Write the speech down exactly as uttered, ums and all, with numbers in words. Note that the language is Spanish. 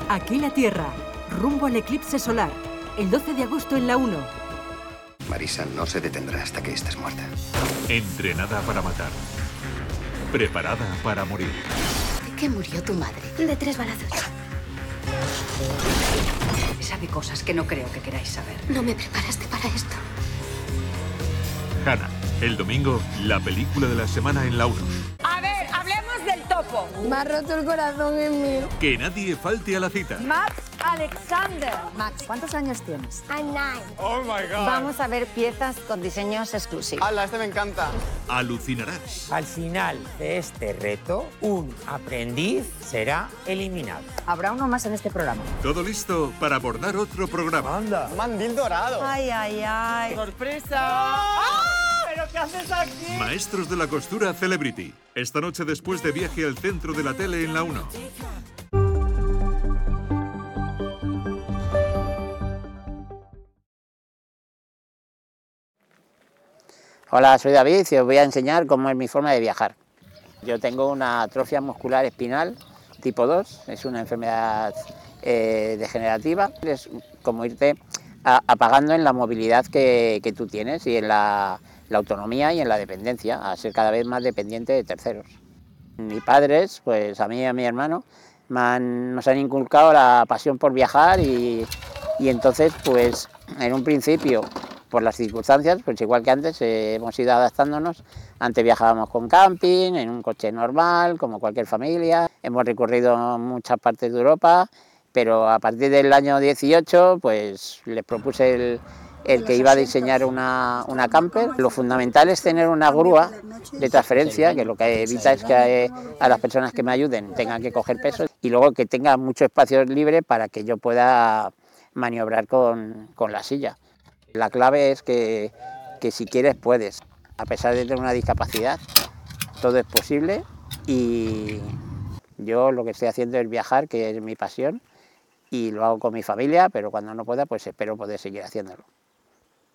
Aquí la Tierra, rumbo al eclipse solar, el doce de agosto en la uno. Marisa no se detendrá hasta que estés muerta. Entrenada para matar. Preparada para morir. ¿De qué murió tu madre? De tres balazos. Sabe cosas que no creo que queráis saber. No me preparaste para esto. Hannah, el domingo, la película de la semana en la uno. A ver, hablemos del topo. Me ha roto el corazón en mí. Que nadie falte a la cita. Max Alexander. Max, ¿cuántos años tienes? I'm nine. Oh my God. Vamos a ver piezas con diseños exclusivos. ¡Hala, este me encanta! Alucinarás. Al final de este reto, un aprendiz será eliminado. Habrá uno más en este programa. Todo listo para abordar otro programa. ¡Anda! ¡Mandil dorado! Ay, ay, ay. ¡Sorpresa! ¡Ah! ¿Pero qué haces aquí? Maestros de la costura Celebrity. Esta noche después de Viaje al centro de la tele en la uno. Hola, soy David y os voy a enseñar cómo es mi forma de viajar. Yo tengo una atrofia muscular espinal tipo dos, es una enfermedad eh, degenerativa. Es como irte a, apagando en la movilidad que, que tú tienes y en la, la autonomía y en la dependencia, a ser cada vez más dependiente de terceros. Mis padres, pues a mí y a mi hermano, me han, nos han inculcado la pasión por viajar y, y entonces, pues en un principio, por las circunstancias, pues igual que antes eh, hemos ido adaptándonos. Antes viajábamos con camping, en un coche normal, como cualquier familia. Hemos recorrido muchas partes de Europa, pero a partir del año dieciocho, pues les propuse el, el que iba a diseñar una, una camper. Lo fundamental es tener una grúa de transferencia, que lo que evita es que a las personas que me ayuden tengan que coger peso, y luego que tenga mucho espacio libre para que yo pueda maniobrar con, con la silla. La clave es que, que si quieres puedes, a pesar de tener una discapacidad, todo es posible y yo lo que estoy haciendo es viajar, que es mi pasión, y lo hago con mi familia, pero cuando no pueda pues espero poder seguir haciéndolo.